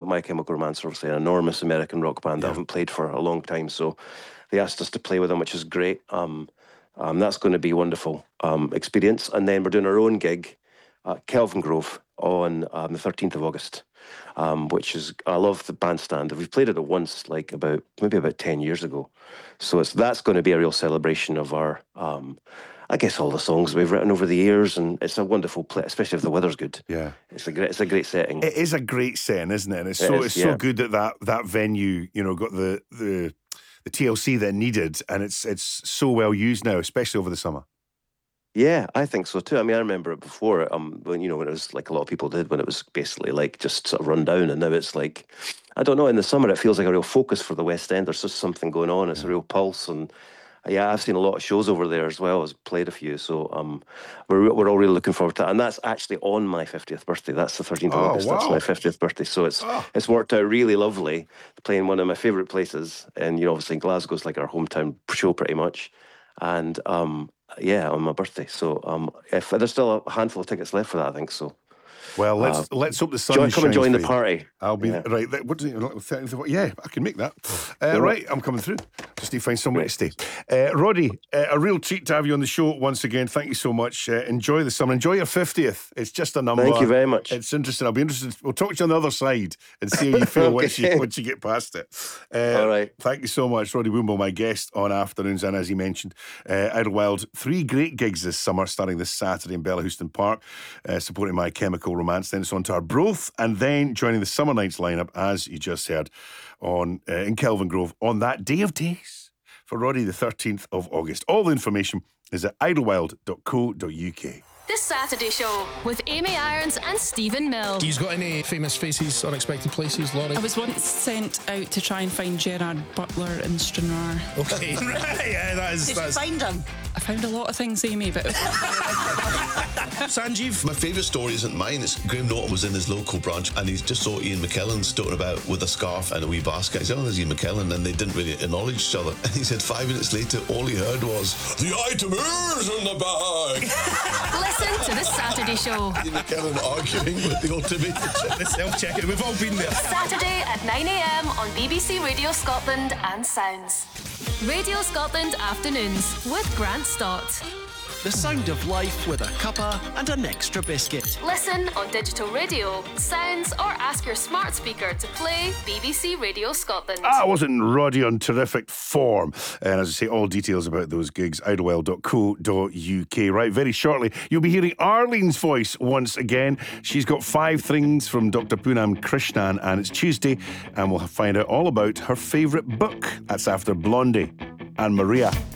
My Chemical Romance are obviously an enormous American rock band that I haven't played for a long time, so they asked us to play with them, which is great. That's going to be a wonderful experience. And then we're doing our own gig at Kelvin Grove on the 13th of August, which is, I love the bandstand. We've played it once, like maybe about 10 years ago. So that's going to be a real celebration of our, I guess, all the songs we've written over the years, and it's a wonderful place, especially if the weather's good. Yeah, it's a great setting. It is a great setting, isn't it? And it's so good that venue, got the TLC that it needed, and it's so well used now, especially over the summer. Yeah, I think so too. I mean, I remember it before, when it was like a lot of people did, when it was basically like just sort of run down, and now it's like, I don't know, in the summer it feels like a real focus for the West End. There's just something going on. It's a real pulse, and I've seen a lot of shows over there as well. I've played a few, so we're all really looking forward to that. And that's actually on my 50th birthday. That's the 13th of August. Wow. That's my 50th birthday. So it's worked out really lovely, playing one of my favourite places. And obviously Glasgow's like our hometown show pretty much. And on my birthday. So if there's still a handful of tickets left for that, I think so. Well, let's hope the sun shines. Come and join the party. I'll be right. What do you? Yeah, I can make that. Right, I'm coming through. Just need to find somewhere to stay. Roddy, a real treat to have you on the show once again. Thank you so much. Enjoy the summer. Enjoy your 50th. It's just a number. Thank you very much. It's interesting. I'll be interested. We'll talk to you on the other side and see how you feel once you get past it. All right. Thank you so much, Roddy Woomble, my guest on Afternoons, and as he mentioned, Idlewild, 3 great gigs this summer, starting this Saturday in Bellahouston Park, supporting My Chemical Romance. Then it's on to Arbroath, and then joining the Summer Nights lineup, as you just heard, in Kelvin Grove on that day of days for Roddy, the 13th of August. All the information is at idlewild.co.uk. This Saturday show with Amy Irons and Stephen Mill. You've got any famous faces, unexpected places, Laurie? I was once sent out to try and find Gerard Butler in Stranraer. Okay, right, yeah, that is. Did you find him? I found a lot of things, Amy, but Sanjeev? My favourite story isn't mine. It's Graham Norton was in his local branch and he just saw Ian McKellen stoking about with a scarf and a wee basket. He said, there's Ian McKellen, and they didn't really acknowledge each other. And he said 5 minutes later, all he heard was, the item is in the bag. Listen to the Saturday show. Ian McKellen arguing with the automated The self-checking, we've all been there. Saturday at 9 a.m. on BBC Radio Scotland and Sounds. Radio Scotland Afternoons with Grant Stott. The sound of life with a cuppa and an extra biscuit. Listen on digital radio, Sounds, or ask your smart speaker to play BBC Radio Scotland. Wasn't Roddy on terrific form? And as I say, all details about those gigs, idlewild.co.uk. Right, very shortly, you'll be hearing Arlene's voice once again. She's got 5 things from Dr. Poonam Krishnan, and it's Tuesday, and we'll find out all about her favourite book. That's after Blondie and Maria.